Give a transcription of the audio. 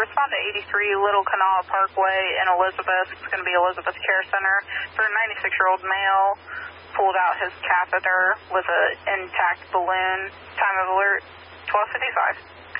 respond to 83 Little Kanawha Parkway in Elizabeth. It's going to be Elizabeth Care Center for a 96-year-old male. Pulled out his catheter with an intact balloon. Time of alert, 12:55.